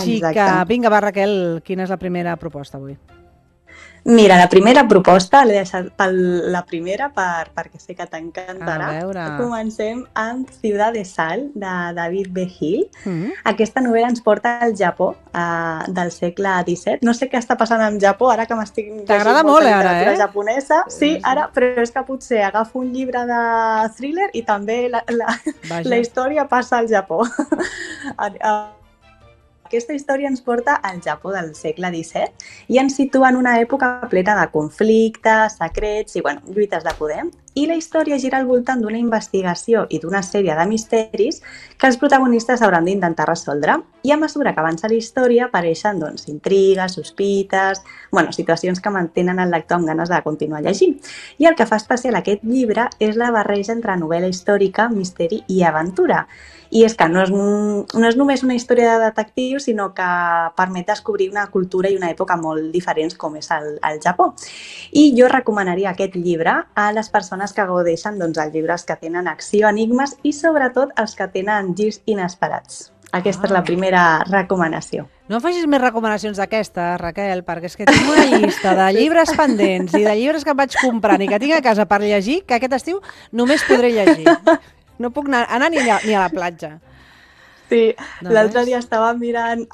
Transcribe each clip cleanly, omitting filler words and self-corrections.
Així que, vinga, va, Raquel, quina és la primera proposta avui? Mira, la primera proposta l'he deixat per la primera perquè sé que t'encantarà. A veure. Comencem amb Ciudad de Sal, de David B. Hill. Aquesta novel·la ens porta al Japó del segle XVII. No sé què està passant amb Japó, ara que m'estic llegint T'agrada molta molt, ara, literatura japonesa. Sí, ara, però és que potser agafo un llibre de thriller i també la història passa al Japó. Aquesta història ens porta al Japó del segle XVII i ens situa en una època plena de conflictes, secrets i lluites de poder. I la història gira al voltant d'una investigació i d'una sèrie de misteris que els protagonistes hauran d'intentar resoldre. I a mesura que avança la història apareixen intrigues, sospites, situacions que mantenen el lector amb ganes de continuar llegint. I el que fa especial aquest llibre és la barreja entre novel·la històrica, misteri i aventura. I és que no és només una història de detectius, sinó que permet descobrir una cultura i una època molt diferents com és el Japó. I jo recomanaria aquest llibre a les persones que gaudeixen dels llibres que tenen acció, enigmes i sobretot els que tenen girs inesperats. Aquesta és la primera recomanació. No em facis més recomanacions d'aquesta, Raquel, perquè és que tinc una llista de llibres pendents i de llibres que em vaig comprant i que tinc a casa per llegir, que aquest estiu només podré llegir. No puc anar ni a la platja. Sí, l'altre dia estava mirant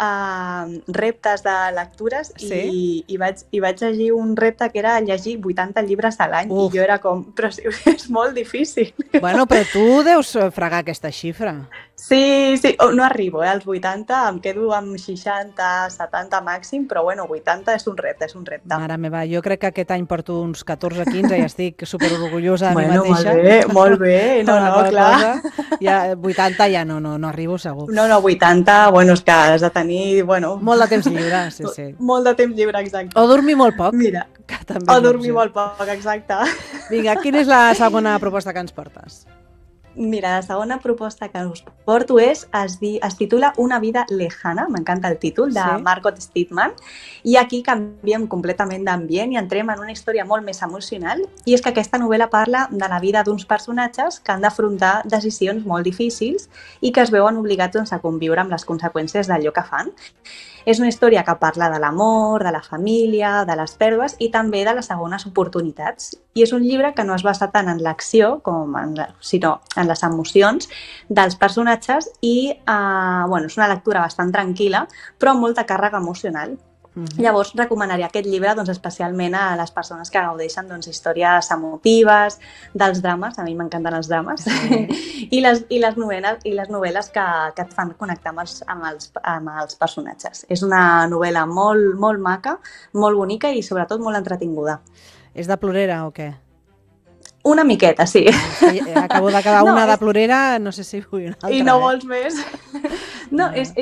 reptes de lectures i vaig llegir un repte que era llegir 80 llibres a l'any i jo era com, però és molt difícil. Bueno, però tu deus fregar aquesta xifra. Sí, no arribo als 80, em quedo amb 60, 70 màxim, però 80 és un repte, Mare meva, jo crec que aquest any porto uns 14, 15 i estic superorgullosa de mi mateixa. Molt bé, clar. Ja 80 ja no arribo segur. No, 80, és que has de tenir, molt de temps lliure, sí. Molt de temps lliure, exacte. O dormir molt poc. Mira, o dormir molt poc, exacte. Vinga, quina és la segona proposta que ens portes? Mira, la segona proposta que us porto es titula Una vida lejana, m'encanta el títol, de Margot Steedman, i aquí canviem completament d'ambient i entrem en una història molt més emocional, i és que aquesta novel·la parla de la vida d'uns personatges que han d'afrontar decisions molt difícils i que es veuen obligats a conviure amb les conseqüències d'allò que fan. És una història que parla de l'amor, de la família, de les pèrdues i també de les segones oportunitats. I és un llibre que no es basa tant en l'acció sinó en les emocions dels personatges i és una lectura bastant tranquil·la però amb molta càrrega emocional. Llavors recomanaria aquest llibre especialment a les persones que gaudeixen històries emotives, dels drames, a mi m'encanten els drames, i les novel·les que et fan connectar amb els personatges. És una novel·la molt, molt maca, molt bonica i sobretot molt entretinguda. És de plorera o què? Una miqueta, sí. Acabo de quedar una de plorera, no sé si vull una altra. I no vols més. No,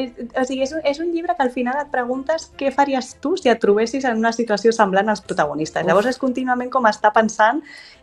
és un llibre que al final et preguntes què faries tu si et trobessis en una situació semblant als protagonistes. Llavors és contínuament com estar pensant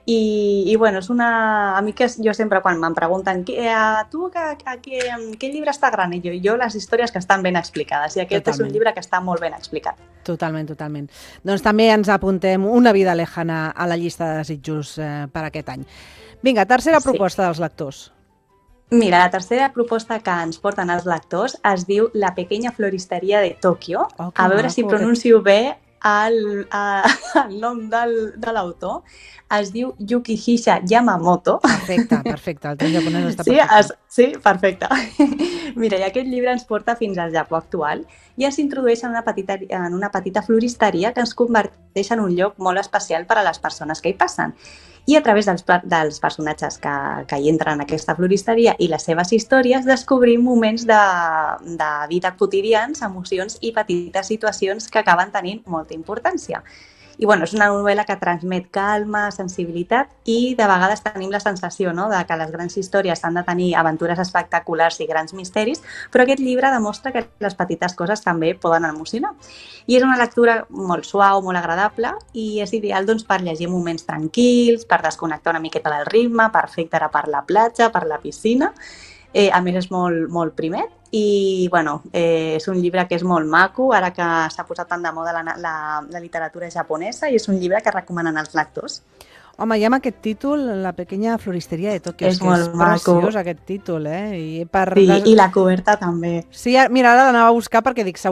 i és a mi que jo sempre quan me'n pregunten tu quin llibre està gran? I jo les històries que estan ben explicades i aquest és un llibre que està molt ben explicat. Totalment. Doncs també ens apuntem Una vida lejana a la llista de desitjos per aquest any. Vinga, tercera proposta dels lectors. Mira, la tercera proposta que ens porten els lectors es diu La pequeña floristeria de Tòquio. A veure si pronuncio bé el nom de l'autor. Es diu Yukihisa Yamamoto. Perfecte, el teu japonès està perfecte. Sí, perfecte. Mira, i aquest llibre ens porta fins al Japó actual i ens introdueix en una petita floristeria que ens converteix en un lloc molt especial per a les persones que hi passen. I a través dels personatges que hi entren en aquesta floristeria i les seves històries descobrim moments de vida quotidians, emocions i petites situacions que acaben tenint molta importància. I és una novel·la que transmet calma, sensibilitat i de vegades tenim la sensació de que les grans històries han de tenir aventures espectaculars i grans misteris, però aquest llibre demostra que les petites coses també poden emocionar. I és una lectura molt suau, molt agradable i és ideal per llegir moments tranquils, per desconnectar una miqueta del ritme, perfecte per la platja, per la piscina. A més és molt primet i és un llibre que és molt maco, ara que s'ha posat tan de moda la literatura japonesa i és un llibre que recomanen els lectors. Home, ja amb aquest títol, La pequeña floristeria de Tòquio, és preciós aquest títol, I la coberta també. Sí, mira, ara l'anava a buscar perquè dic,